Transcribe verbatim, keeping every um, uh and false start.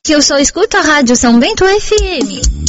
que eu só escuto a Rádio São Bento F M.